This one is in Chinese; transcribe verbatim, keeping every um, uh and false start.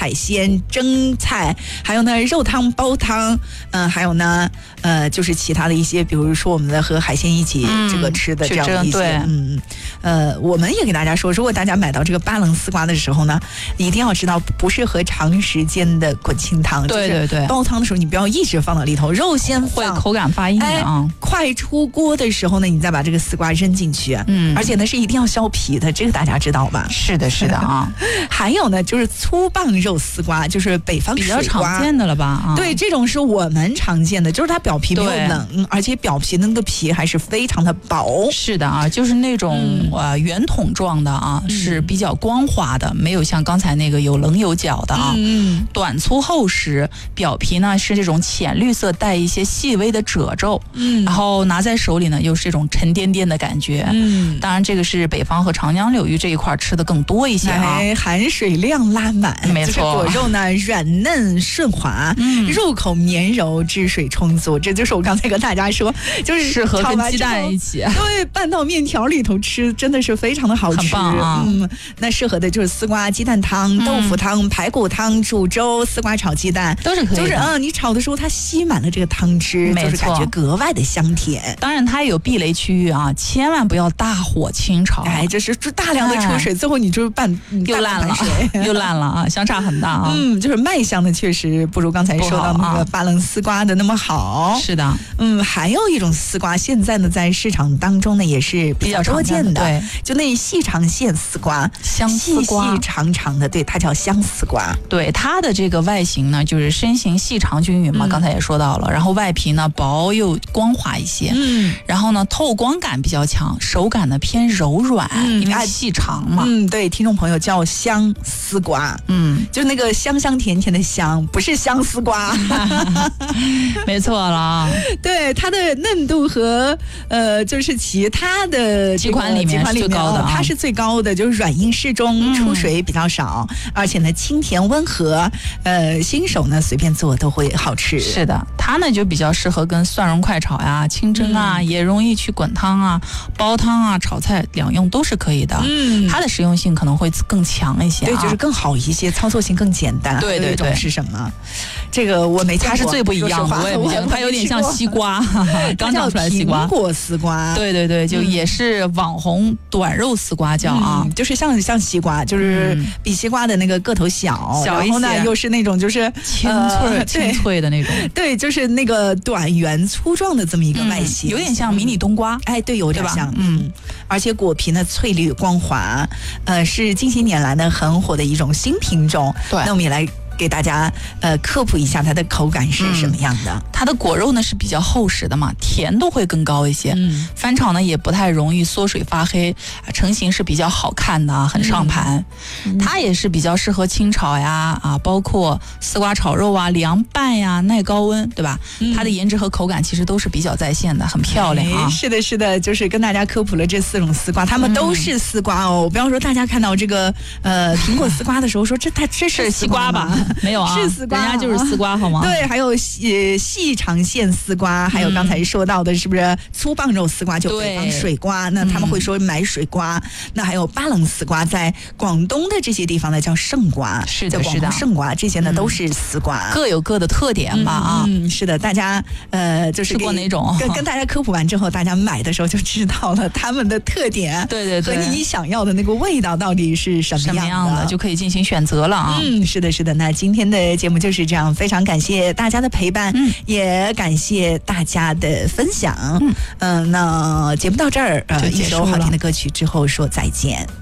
海鲜、蒸菜，还有呢肉汤、煲汤，嗯、呃，还有呢呃就是其他的一些，比如说我们的和海鲜一起这个吃的这样的一些，嗯呃，我们也给大家说，如果大家买到这个巴棱丝瓜的时候呢，一定要知道不适合长时间的滚清汤， 对对对， 煲汤的时候你不要一直放到里头，肉先会口感发硬啊、 哎。快出锅的时候呢，你再把这个丝瓜扔进去，嗯，而且呢是一定要削皮的，这个大家知道吧？ 是的，是的啊。 还有呢，就是粗棒肉丝瓜，就是北方比较常见的了吧？啊， 对，这种是我们常见的，就是它表皮没有冷，而且表皮的那个皮还是非常的薄。 是的啊，就是那种、嗯、呃圆筒状的啊、嗯，是比较光滑的，没有像刚才那个有棱有角的啊。嗯，短粗厚实，表皮呢是这种浅绿色，带一些细微的褶皱。嗯，然后拿在手里呢，又是这种沉甸甸的感觉。嗯，当然这个是北方和长江流域这一块吃的更多一些啊。 哎，含水量拉满， 没错。 果肉呢软嫩顺滑，嗯，入口绵柔，汁水充足，这就是我刚才跟大家说，就是适合跟鸡蛋一起， 对，拌到面条里头吃，真的是非常的好吃， 很棒啊。 嗯，那适合的就是丝瓜鸡蛋汤、嗯、豆腐汤、排骨汤、煮粥、丝瓜炒鸡蛋， 都是可以的。 就是嗯，你炒的时候它吸满了这个汤汁，就是感觉格外的香甜。 当然它有避雷区域啊，千万不要大火清炒， 哎，这是大量的出水，哎、最后你就拌又烂了，又烂了啊，相差很大啊。 嗯，就是卖相的确实不如刚才说到那个巴棱丝瓜的那么好。 是的， 嗯，还有一种丝瓜，现在呢在市场当中呢也是比较多见的， 对， 就那细长线丝瓜， 香丝瓜， 细细长长的，对，它叫香丝瓜。 对，它的这个外形呢，就是身形细长均匀嘛，嗯、刚才也说到了，然后外皮呢薄又光滑一些，嗯，然后呢透光感比较强，手感呢偏柔软，嗯、因为细长嘛， 嗯，对，听众朋友叫香丝瓜，嗯，就那个香香甜甜的香，不是相思瓜， 没错了， 对，它的嫩度和呃，就是其他的几款里面是最高的、啊， 它是最高的，就是软硬适中，出水比较少，嗯、而且呢清甜温和，呃，新手呢随便做都会好吃。 是的，它呢就比较适合跟蒜蓉快炒呀、清蒸啊，嗯、也容易去滚汤啊、煲汤啊、炒菜两用都是可以的。嗯，它的实用性可能会更强一些、啊， 对，就是更好一些，操作性更简单。 对对对， 是什么？这个我没见过， 它是最不一样的，我也没见过，它有点像西瓜，刚长出来的西瓜， 苹果丝瓜。 对对对，就也是网红短肉丝瓜叫啊， 嗯、就是像像西瓜，就是比西瓜的那个个头小， 小一些， 然后呢又是那种就是清脆、呃、清脆的那种， 对，就是那个短圆粗壮的这么一个外形， 嗯、有点像迷你冬瓜， 哎，对，有点像，嗯，而且果皮呢翠绿光滑，呃，是近些年来呢很火的一种新品种。对，那我们也来给大家呃科普一下它的口感是什么样的。嗯、 它的果肉呢是比较厚实的嘛，甜度会更高一些。嗯，翻炒呢也不太容易缩水发黑，成型是比较好看的啊，很上盘。嗯、它也是比较适合清炒呀啊，包括丝瓜炒肉啊、凉拌呀、耐高温，对吧？嗯、它的颜值和口感其实都是比较在线的，很漂亮啊。 哎、是的，是的，就是跟大家科普了这四种丝瓜，它们都是丝瓜哦。不要说大家看到这个呃苹果丝瓜的时候说这它这是西瓜吧？没有啊， 是丝瓜， 人家就是丝瓜，好吗？ 对，还有细细长线丝瓜，还有刚才说到的，是不是粗棒肉丝瓜？就北方水瓜，那他们会说买水瓜。嗯、那还有巴棱丝瓜，在广东的这些地方呢叫胜瓜， 是的，是的， 胜瓜这些呢、嗯、都是丝瓜， 各有各的特点吧啊。 嗯，是的，大家呃就是吃过哪种？ 跟跟大家科普完之后，大家买的时候就知道了他们的特点， 对对对， 和你想要的那个味道到底是什么样的， 什么样的就可以进行选择了啊。 嗯，是的，是的，那。今天的节目就是这样，非常感谢大家的陪伴，嗯、也感谢大家的分享。嗯、呃，那节目到这儿，呃，一首好听的歌曲之后说再见。